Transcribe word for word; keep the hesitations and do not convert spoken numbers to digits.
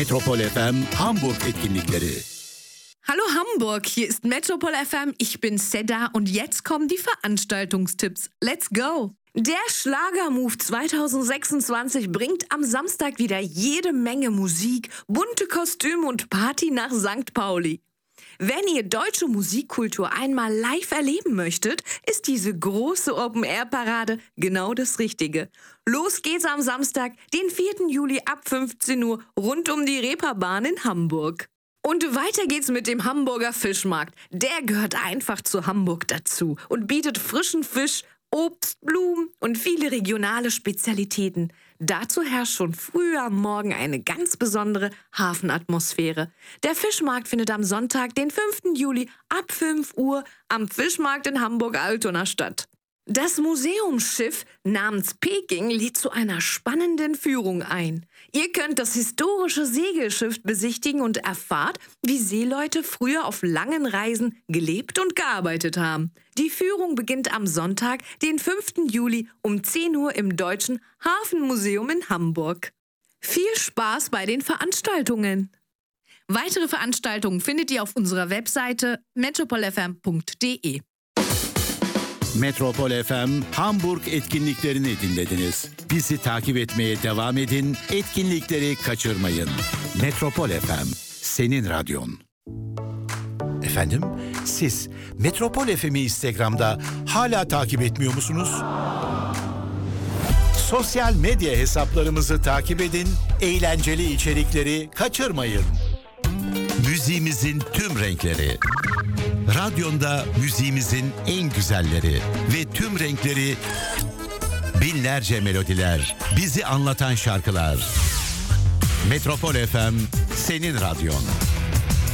Metropol F M Hamburg etkinlikleri. Hallo Hamburg, hier ist Metropol F M, ich bin Seda und jetzt kommen die Veranstaltungstipps. Let's go! Der Schlagermove zwanzig sechsundzwanzig bringt am Samstag wieder jede Menge Musik, bunte Kostüme und Party nach Sankt Pauli. Wenn ihr deutsche Musikkultur einmal live erleben möchtet, ist diese große Open-Air-Parade genau das Richtige. Los geht's am Samstag, den vierten Juli ab fünfzehn Uhr rund um die Reeperbahn in Hamburg. Und weiter geht's mit dem Hamburger Fischmarkt. Der gehört einfach zu Hamburg dazu und bietet frischen Fisch, Obst, Blumen und viele regionale Spezialitäten. Dazu herrscht schon früh am Morgen eine ganz besondere Hafenatmosphäre. Der Fischmarkt findet am Sonntag, den fünften Juli ab fünf Uhr am Fischmarkt in Hamburg-Altona statt. Das Museumsschiff namens Peking lädt zu einer spannenden Führung ein. Ihr könnt das historische Segelschiff besichtigen und erfahrt, wie Seeleute früher auf langen Reisen gelebt und gearbeitet haben. Die Führung beginnt am Sonntag, den fünften Juli um zehn Uhr im Deutschen Hafenmuseum in Hamburg. Viel Spaß bei den Veranstaltungen! Weitere Veranstaltungen findet ihr auf unserer Webseite metropol f m punkt d e. Metropol F M Hamburg etkinliklerini dinlediniz. Bizi takip etmeye devam edin, etkinlikleri kaçırmayın. Metropol F M, senin radyon. Efendim, siz Metropol F M'i Instagram'da hala takip etmiyor musunuz? Sosyal medya hesaplarımızı takip edin, eğlenceli içerikleri kaçırmayın. Müziğimizin tüm renkleri. Radyonda müziğimizin en güzelleri ve tüm renkleri, binlerce melodiler, bizi anlatan şarkılar. Metropol F M, senin radyon.